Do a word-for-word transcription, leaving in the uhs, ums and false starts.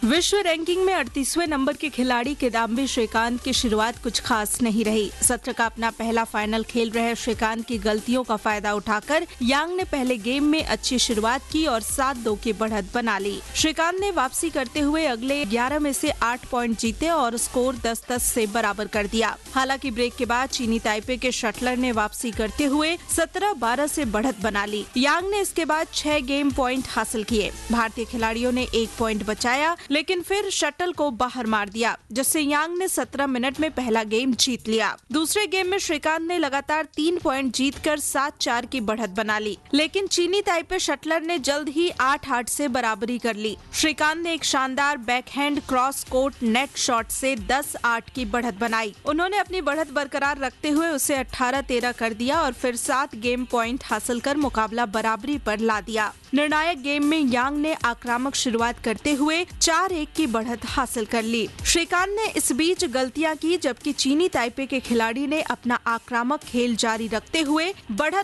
विश्व रैंकिंग में अड़तीसवें नंबर के खिलाड़ी किदाम्बी श्रीकांत की शुरुआत कुछ खास नहीं रही। सत्र का अपना पहला फाइनल खेल रहे श्रीकांत की गलतियों का फायदा उठाकर यांग ने पहले गेम में अच्छी शुरुआत की और सात दो की बढ़त बना ली। श्रीकांत ने वापसी करते हुए अगले ग्यारह में से आठ पॉइंट जीते और स्कोर दस दस से बराबर कर दिया। हालांकि ब्रेक के बाद चीनी ताइपे के शटलर ने वापसी करते हुए सत्रह बारह से बढ़त बना ली। यांग ने इसके बाद छह गेम पॉइंट हासिल किए। भारतीय खिलाड़ियों ने एक पॉइंट बचाया, लेकिन फिर शटल को बाहर मार दिया, जिससे यांग ने सत्रह मिनट में पहला गेम जीत लिया। दूसरे गेम में श्रीकांत ने लगातार तीन पॉइंट जीतकर सात चार की बढ़त बना ली, लेकिन चीनी ताइपे शटलर ने जल्द ही आठ आठ से बराबरी कर ली। श्रीकांत ने एक शानदार backhand cross court net shot से दस आठ की बढ़त बनाई। उन्होंने अपनी बढ़त बरकरार रखते हुए उसे अठारह तेरह कर दिया और फिर सात गेम पॉइंट हासिल कर मुकाबला बराबरी पर ला दिया। निर्णायक गेम में यांग ने आक्रामक शुरुआत करते हुए चार एक की बढ़त हासिल कर ली। श्रीकांत ने इस बीच गलतियां की, जबकि चीनी ताइपे के खिलाड़ी ने अपना आक्रामक खेल जारी रखते हुए बढ़त